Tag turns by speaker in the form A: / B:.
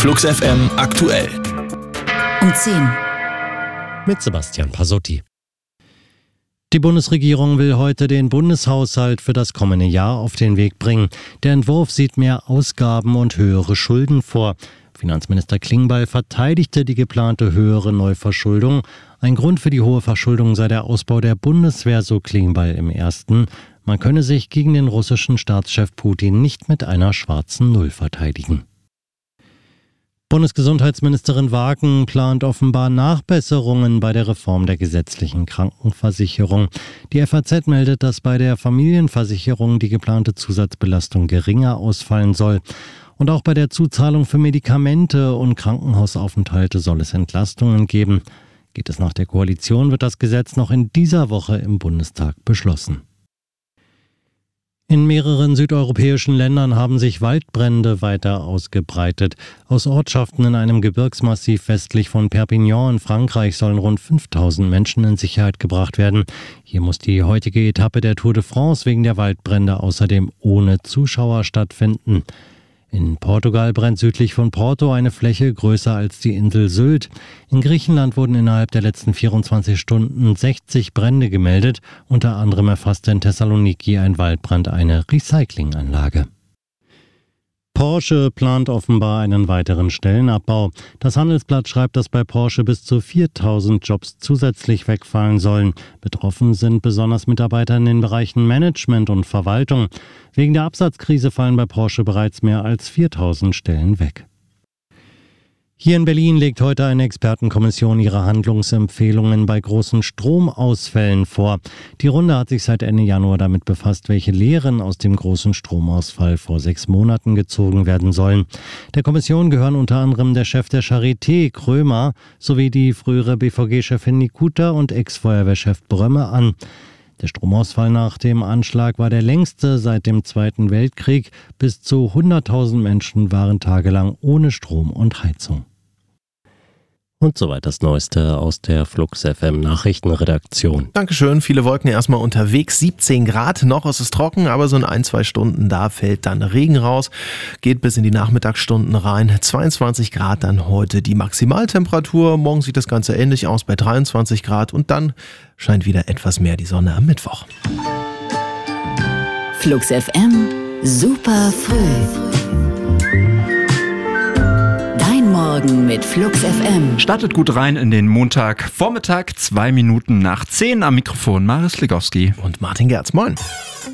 A: Flux FM aktuell.
B: Um 10.
C: Mit Sebastian Pasotti. Die Bundesregierung will heute den Bundeshaushalt für das kommende Jahr auf den Weg bringen. Der Entwurf sieht mehr Ausgaben und höhere Schulden vor. Finanzminister Klingbeil verteidigte die geplante höhere Neuverschuldung. Ein Grund für die hohe Verschuldung sei der Ausbau der Bundeswehr, so Klingbeil im Ersten. Man könne sich gegen den russischen Staatschef Putin nicht mit einer schwarzen Null verteidigen. Bundesgesundheitsministerin Wagen plant offenbar Nachbesserungen bei der Reform der gesetzlichen Krankenversicherung. Die FAZ meldet, dass bei der Familienversicherung die geplante Zusatzbelastung geringer ausfallen soll. Und auch bei der Zuzahlung für Medikamente und Krankenhausaufenthalte soll es Entlastungen geben. Geht es nach der Koalition, wird das Gesetz noch in dieser Woche im Bundestag beschlossen. In mehreren südeuropäischen Ländern haben sich Waldbrände weiter ausgebreitet. Aus Ortschaften in einem Gebirgsmassiv westlich von Perpignan in Frankreich sollen rund 5000 Menschen in Sicherheit gebracht werden. Hier muss die heutige Etappe der Tour de France wegen der Waldbrände außerdem ohne Zuschauer stattfinden. In Portugal brennt südlich von Porto eine Fläche größer als die Insel Sylt. In Griechenland wurden innerhalb der letzten 24 Stunden 60 Brände gemeldet. Unter anderem erfasste in Thessaloniki ein Waldbrand eine Recyclinganlage. Porsche plant offenbar einen weiteren Stellenabbau. Das Handelsblatt schreibt, dass bei Porsche bis zu 4000 Jobs zusätzlich wegfallen sollen. Betroffen sind besonders Mitarbeiter in den Bereichen Management und Verwaltung. Wegen der Absatzkrise fallen bei Porsche bereits mehr als 4000 Stellen weg. Hier in Berlin legt heute eine Expertenkommission ihre Handlungsempfehlungen bei großen Stromausfällen vor. Die Runde hat sich seit Ende Januar damit befasst, welche Lehren aus dem großen Stromausfall vor 6 Monaten gezogen werden sollen. Der Kommission gehören unter anderem der Chef der Charité, Krömer, sowie die frühere BVG-Chefin Nikuta und Ex-Feuerwehrchef Brömme an. Der Stromausfall nach dem Anschlag war der längste seit dem Zweiten Weltkrieg. Bis zu 100.000 Menschen waren tagelang ohne Strom und Heizung. Und soweit das Neueste aus der Flux FM Nachrichtenredaktion.
D: Dankeschön. Viele Wolken erstmal unterwegs. 17 Grad, noch ist es trocken, aber so in 1-2 Stunden, da fällt dann Regen raus. Geht bis in die Nachmittagsstunden rein. 22 Grad dann heute die Maximaltemperatur. Morgen sieht das Ganze ähnlich aus bei 23 Grad und dann scheint wieder etwas mehr die Sonne am Mittwoch.
B: Flux FM, super früh. Morgen mit Flux FM.
E: Startet gut rein in den Montagvormittag, 2 Minuten nach 10 am Mikrofon Maris Legowski
D: und Martin Gerz. Moin.